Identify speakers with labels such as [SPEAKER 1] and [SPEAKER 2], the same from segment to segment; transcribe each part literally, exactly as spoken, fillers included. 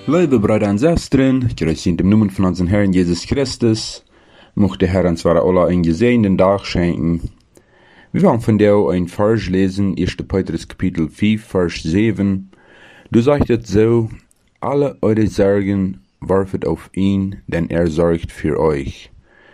[SPEAKER 1] Liebe Brüder und Schwestern, grüß in dem Namen von unserem Herrn Jesus Christus, mocht der Herr uns zwar alle einen gesegneten Tag schenken. Wir wollen von dir ein Vers lesen, erster Petrus Kapitel fünf, Vers sieben. Du sagst so, alle eure Sorgen werfet auf ihn, denn er sorgt für euch.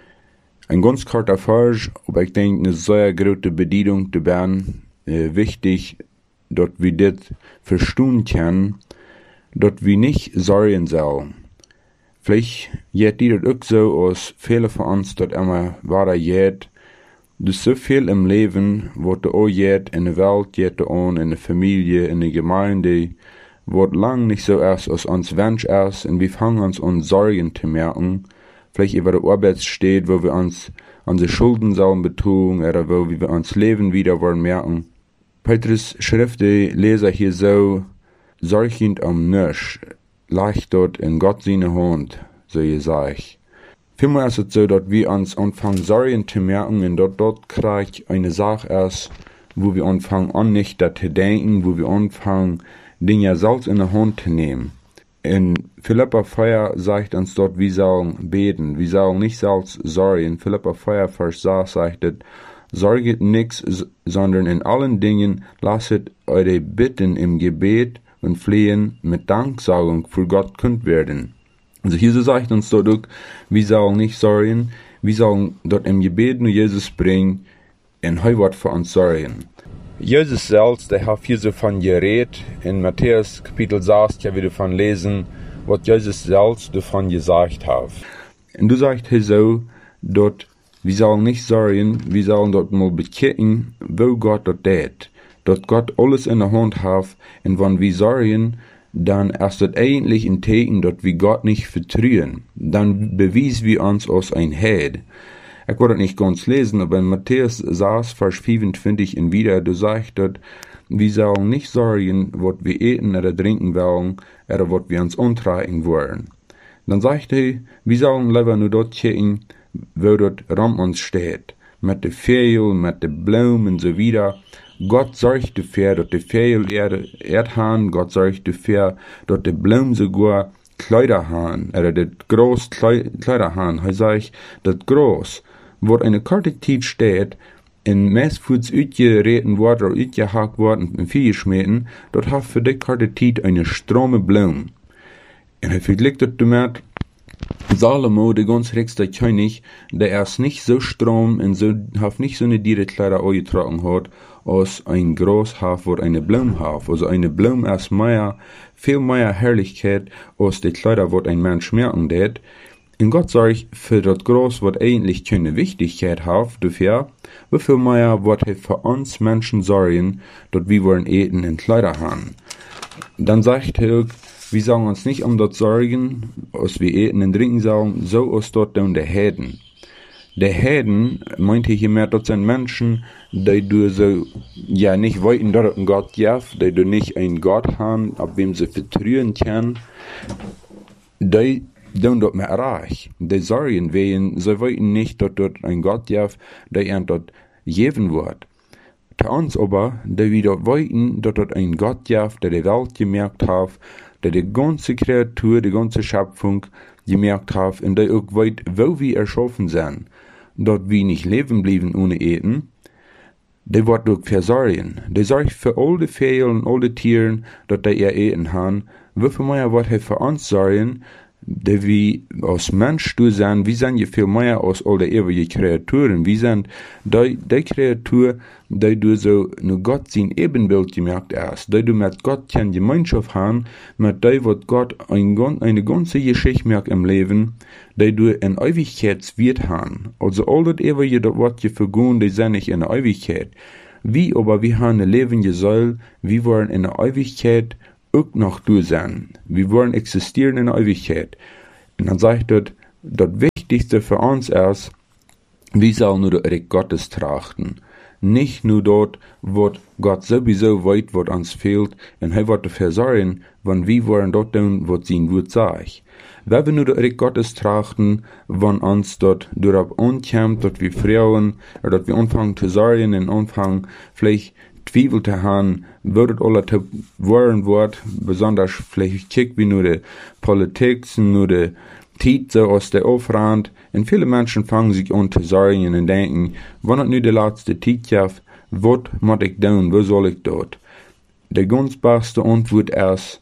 [SPEAKER 1] Ein ganz kurzer Vers, aber ich denke, eine sehr große Bedienung zu werden, äh, wichtig, dass wir das verstehen können, dass wir nicht sorgen sollen. Vielleicht geht dir das auch so, als viele von uns das immer weiter geht. Du so viel im Leben, was du auch geht, in der Welt geht an, in der Familie, in der Gemeinde, was lang nicht so ist, als uns Wunsch ist, und wir fangen uns an Sorgen zu merken. Vielleicht über der Arbeit steht, wo wir uns unsere Schulden sollen betonen, oder wo wir uns Leben wieder wollen merken. Petrus Schriften lese hier so, sorgend um nichts, leicht dort in Gott seine Hand, so je sag ich. Vielmehr ist es so, dass wir uns anfangen, Sorgen zu merken, und dort, dort kriegt eine Sache ist, wo wir anfangen, an nicht das zu denken, wo wir anfangen, Dinge selbst in der Hand zu nehmen. In Philipper vier sagt uns dort, wir sollen beten, wir sollen nicht selbst sorgen. Philipper vier, Vers sechs sagt es, sorget nichts, sondern in allen Dingen lasset eure Bitten im Gebet und Flehen mit Danksagung für Gott kund werden. Also hier so sagt uns dort auch, wir sollen nicht sorgen, wir sollen dort im Gebet nur Jesus bringen, und er wird für uns sorgen. Jesus selbst, der hat hier so von geredet, in Matthäus Kapitel sechs, ja wir davon lesen, was Jesus selbst davon gesagt hat. Und du sagst hier so, dort, wir sollen nicht sorgen, wir sollen dort mal bekicken, wo Gott dort tät. Dort Gott alles in der Hand hat, und wenn wir sorgen, dann ist das eigentlich ein Teken, dass wir Gott nicht vertrauen. Dann bewiesen wir uns als ein Heid. Ich wollte das nicht ganz lesen, aber in Matthäus sechs, Vers fünfundzwanzig in wieder, du sagst dort, wir sollen nicht sorgen, was wir eten oder trinken wollen, oder was wir uns antragen wollen. Dann sagt er, wir sollen lieber nur dort checken, wo dort rum uns steht. Mit den Vögeln, mit den Blumen und so wieder. Gott sorgt dafür, dass die Vögel Erde, Erd haben, Gott sorgt dafür, dass die Blumen sogar Kleider haben, oder das groß Kleider haben. Er sagt, das groß, wo eine karte Zeit steht, in Messfuß uitgereden worden, oder uitgehakt worden, in Vieh geschmeten, dort hat für die karte Zeit eine strome Blume. Und er vergleicht das damit, Salomo, der ganz reichste König, der ist nicht so strom und so, hat nicht so eine diere Kleider angetragen hat, als ein Großhaft, wo eine Blume hat. Also eine Blume ist mehr, viel mehr Herrlichkeit, als die Kleider, wo ein Mensch merken tät. Und Gott sagt, für das Groß, was eigentlich keine Wichtigkeit hat, dafür, wie viel mehr wird er für uns Menschen sorgen, dass wir wollen eten und Kleider haben. Dann sagt er, wir sollen uns nicht um das sorgen, als wir eten und trinken sollen, so als dort dann der Heiden. Der Heiden, meint hier mehr, das sind Menschen, die du so, ja, nicht wollten, dass es einen Gott gibt, die du nicht einen Gott haben, auf wem sie vertrauen können, die tun dort mehr reich. Die sorgen wegen, sie wollten nicht, dass dort ein Gott gibt, der ihnen dort geben wird. Für uns aber, die wir dort wollten, dass dort ein Gott gibt, der die Welt gemerkt hat, der die ganze Kreatur, die ganze Schöpfung gemerkt hat, und der auch weiß, wo wir erschaffen sind, dort wir nicht leben blieben ohne Eten, der wird auch versorgen. Der sorgt für all die Vögel und all die Tiere, dort der ihr Eten haben. Wie viel mehr wird er für uns sorgen, der wir als Mensch du sind, wir sind ja viel mehr als all die ewigen Kreaturen. Wir sind die, die Kreatur, die du so nur Gott sein Ebenbild gemerkt hast, die du mit Gott keine Gemeinschaft haben, mit die, was Gott ein, eine ganze Geschichte merkt im Leben, die du in Ewigkeitswert haben. Also all das ewige, das wird je vergehen, die sind nicht in der Ewigkeit. Wir aber, wir haben ein Leben gesoll, wir wollen in der Ewigkeit auch noch du sein. Wir wollen existieren in der Ewigkeit. Und dann sagt er, das Wichtigste für uns ist, wir sollen nur der Gottes trachten. Nicht nur dort, wo Gott sowieso weit, was uns fehlt, und er wird dafür sorgen, wenn wir wollen dort tun, was sein Wort sagt. Wenn wir nur der Gottes trachten, wenn uns dort darauf ankommt, dass wir Frauen, oder dass wir anfangen zu sorgen und anfangen, vielleicht Twiebel te haben, wird alle te worden wird, besonders vielleicht kick wie nur die Politik, nur die Tiet so aus der Aufrand. Und viele Menschen fangen sich an zu sorgen und denken, wann hat nu die letzte Tiet jaft, was muss ich tun, wo soll ich dort? Der ganz beste Antwort ist,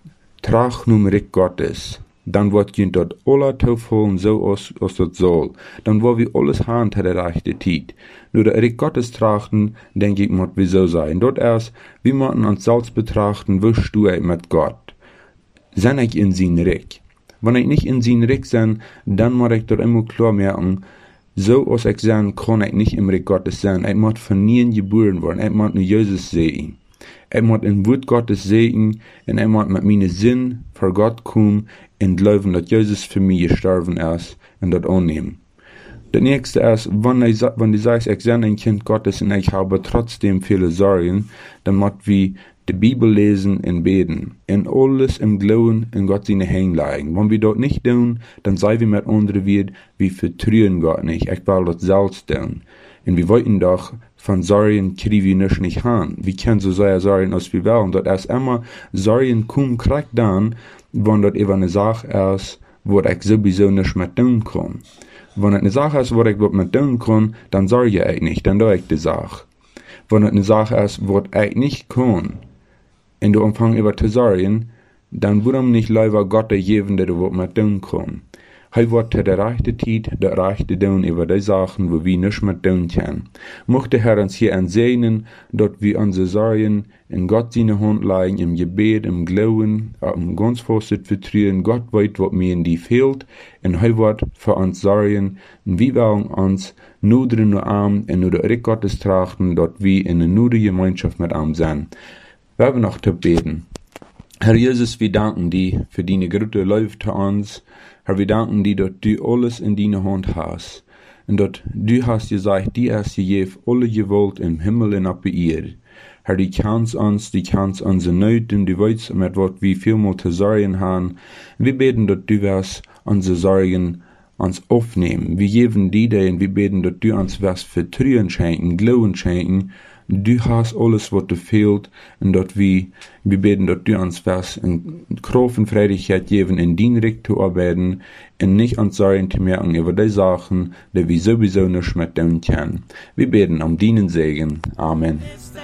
[SPEAKER 1] trag nur Recht Gottes. Dann wird jent dort alle aufholen, so als, als das soll. Dann wollen wir alles haben zu der rechten Zeit. Nur der Recht Gottes trachten, denke ich, muss wir so sein. Dort erst, wir müssen uns selbst betrachten, wo stehe ich mit Gott? Sein ich in sein Recht? Wenn ich nicht in sein Recht sein, dann muss ich dort immer klar merken, so als ich sein, kann ich nicht im Recht Gottes sein. Ich muss von nie geboren werden. Ich muss nur Jesus sehen. Ich muss in Wort Gottes sehen und ich muss mit meinen Sinn vor Gott kommen und glauben, dass Jesus für mich gestorben ist und das annehmen. Das nächste ist, wenn, ich, wenn du sagst, ich bin ein Kind Gottes und ich habe trotzdem viele Sorgen, dann muss wir die Bibel lesen und beten. Und alles im Glauben in Gott seine Hände legen. Wenn wir das nicht tun, dann sagen wir mit anderen wird, wir vertrauen Gott nicht. Ich will das selbst tun. Und wir wollten doch von Sorgen kriegen wir nicht, nicht haben. Wir können so sehr Sorgen, als wir wollen. Dort ist immer, Sorgen kommen kriegt dann, wenn das eben eine Sache ist, wo ich sowieso nicht mehr tun kann. Wenn es eine Sache ist, wo ich was mit tun kann, dann sorge ich nicht, dann tue ich die Sache. Wenn es eine Sache ist, wo ich nicht kann, und du anfängst über zu sorgen, dann warum nicht lieber Gott geben, der du was mit tun kann. Er wird zu der rechten Zeit, der rechte tun über die Sachen, wo wir nicht mehr tun können. Möchte Herr uns hier ansehen, dass wir unsere Sorgen in Gott seine Hand legen, im Gebet, im Glauben, im ganz fest vertrauen. Gott weiß, was mir in die fehlt, und er wird für uns sorgen, und wir wollen uns nur drin nur arm und nur der Recht Gottes trachten, dass wir in eine neue Gemeinschaft mit ihm sind. Wir haben noch zu beten. Herr Jesus, wir danken dir für deine gute Liebe zu uns. Herr, wir danken dir, dass du alles in deiner Hand hast. Und dass du hast gesagt, die hast gegeben, alle Gewalt im Himmel und auf der Erde. Herr, die kannst uns, die kannst unsere Nöte, du weißt, mit was wir vielmal zu sorgen haben. Wir beten, dass du wirst unsere Sorgen uns aufnehmen. Wir geben dir die, und wir beten, dass du uns wirst Vertrauen schenken, Glauben schenken. Du hast alles, was dir fehlt, und dass wir, wir beten, dass du uns was in Kraft und Freudigkeit geben, in dein Recht zu arbeiten, und nicht uns Sorgen zu merken über die Sachen, die wir sowieso nicht mehr tun können. Wir beten um deinen Segen. Amen.